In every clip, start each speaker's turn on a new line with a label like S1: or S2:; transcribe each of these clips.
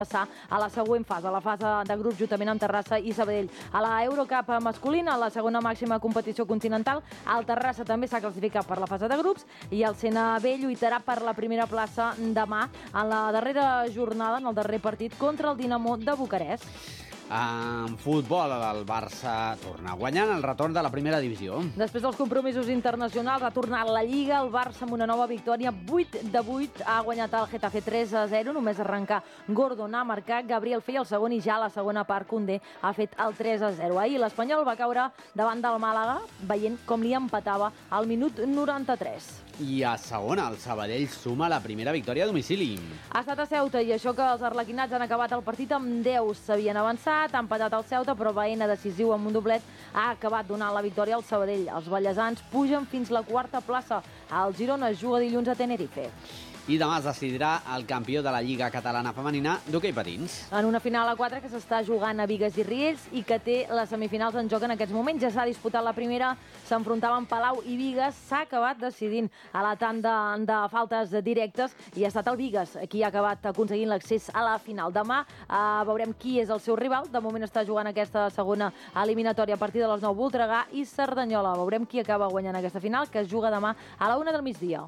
S1: passar a la següent fase, a la fase de grups juntament amb Terrassa i Sabadell. A la Eurocup masculina, la segona màxima competició continental, el Terrassa també s'ha classificat per la fase de grups i el CNB lluitarà per la primera plaça demà en la darrera jornada, en el darrer partit, contra el Dinamo de Bucarest.
S2: En futbol, el Barça torna guanyant el retorn de la primera divisió.
S1: Després dels compromisos internacionals, ha tornat la Lliga, el Barça amb una nova victòria, 8-8, ha guanyat el Getafe 3-0, només arrencar Gordon ha marcat, Gabriel feia el segon i ja a la segona part Koundé ha fet el 3-0. Ahir l'Espanyol va caure davant del Màlaga, veient com li empatava al minut 93.
S2: I a segona, el Sabadell suma la primera victòria a domicili.
S1: Ha estat a Ceuta i això que els arlequinats han acabat el partit amb 10. S'havien avançat, han empatat el Ceuta, però Baena, decisiu amb un doblet, ha acabat donant la victòria al Sabadell. Els ballesans pugen fins la quarta plaça. El Girona juga dilluns a Tenerife.
S2: I demà es decidirà el campió de la Lliga Catalana Femenina d'hoquei patins.
S1: En una final a 4 que s'està jugant a Bigues i Riells i que té les semifinals en joc en aquests moments. Ja s'ha disputat la primera, s'enfrontaven Palau i Bigues, s'ha acabat decidint a la tanda de faltes directes i ha estat el Bigues qui ha acabat aconseguint l'accés a la final. Demà veurem qui és el seu rival. De moment està jugant aquesta segona eliminatòria a partir de les 9, Voltregà i Cerdanyola. Veurem qui acaba guanyant aquesta final, que es juga demà a la 1 del migdia.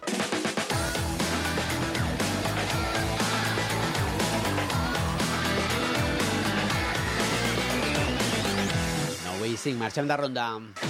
S2: 5, marxem de ronda.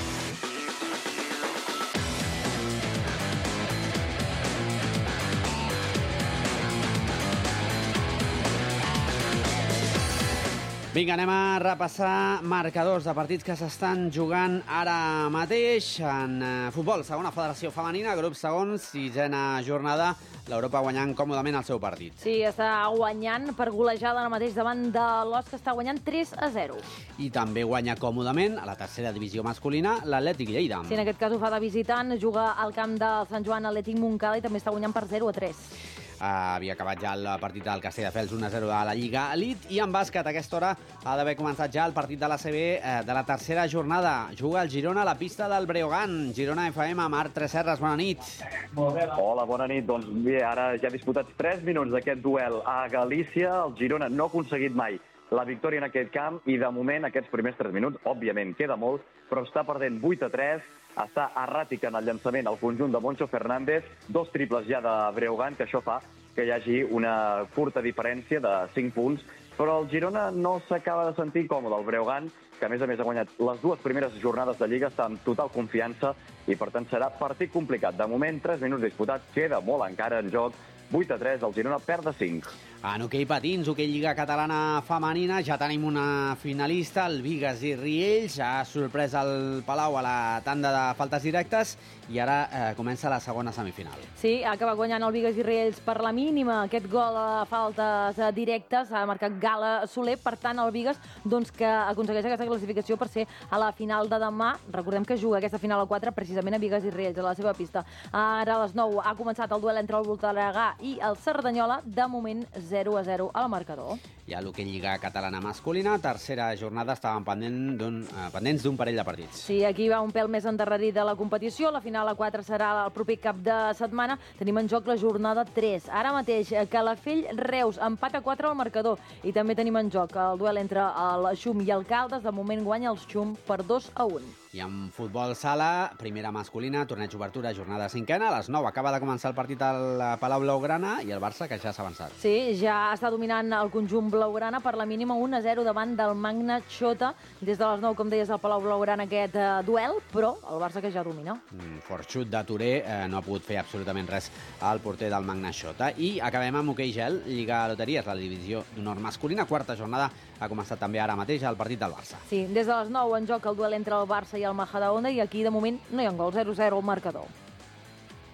S2: Vinga, anem a repassar marcadors de partits que s'estan jugant ara mateix. En futbol, segona federació femenina, grup segon, sisena jornada, l'Europa guanyant còmodament el seu partit.
S1: Sí, està guanyant per golejada ara mateix davant de l'Os, que està guanyant 3-0.
S2: I també guanya còmodament a la tercera divisió masculina l'Atlètic Lleida.
S1: Sí, en aquest cas ho fa de visitant, juga al camp del Sant Joan Atlètic Montcada i també està guanyant per 0-3.
S2: Havia acabat ja el partit del Castelldefels 1-0 de la Lliga Elite i en bàsquet a aquesta hora ha d'haver començat ja el partit de l'ACB de la tercera jornada. Juga el Girona a la pista del Breogán. Girona FM, Marc Tresserras, bona nit.
S3: Hola, bona nit. Doncs bé, ara ja disputats 3 minuts d'aquest duel a Galícia. El Girona no ha aconseguit mai la victòria en aquest camp i de moment aquests primers 3 minuts, òbviament queda molt, però està perdent 8-3, està erràtic en el llançament al conjunt de Moncho Fernández, 2 triples ja de Breogán, que això fa que hi hagi una curta diferència de 5 punts, però el Girona no s'acaba de sentir còmode. El Breogán, que a més ha guanyat les 2 primeres jornades de Lliga, està amb total confiança i per tant serà partit complicat. De moment, 3 minuts disputats, queda molt encara en joc, 8-3, el Girona perd de 5.
S2: En hoquei patins, hoquei Lliga Catalana Femenina, ja tenim una finalista, el Bigues i Riells, ha sorprès el Palau a la tanda de faltes directes i ara comença la segona semifinal.
S1: Sí, acaba guanyant el Bigues i Riells per la mínima. Aquest gol a faltes directes ha marcat Gala Soler, per tant el Bigues que aconsegueix aquesta classificació per ser a la final de demà. Recordem que juga aquesta final a 4 precisament a Bigues i Riells, a la seva pista. Ara a les 9 ha començat el duel entre el Voltregà i el Cerdanyola, de moment 0-0 al marcador.
S2: I a l'hoquei Lliga Catalana Masculina, tercera jornada, estaven pendents d'un parell de partits.
S1: Sí, aquí va un pèl més endarrerit de la competició. La final a 4 serà el proper cap de setmana. Tenim en joc la jornada 3. Ara mateix, Calafell-Reus, empat a 4 al marcador. I també tenim en joc el duel entre el Xum i el Caldes. De moment guanya el Xum per 2-1.
S2: I en futbol sala, primera masculina, torneig obertura, jornada 5a. A les 9 acaba de començar el partit al Palau Blaugrana i el Barça, que ja s'ha avançat.
S1: Sí, ja està dominant el conjunt blaugrana per la mínima 1-0 davant del Magna Xota. Des de les 9, com deies, al Palau Blaugrana aquest duel, però el Barça que ja domina.
S2: Fort xut de Touré, no ha pogut fer absolutament res al porter del Magna Xota. I acabem amb hoquei gel, Lliga Loteries, la divisió d'honor masculina. Quarta jornada ha començat també ara mateix el partit del Barça.
S1: Sí, des de les 9 en joc el duel entre el Barça i el Majadahonda i aquí de moment no hi ha gols, 0-0 al marcador.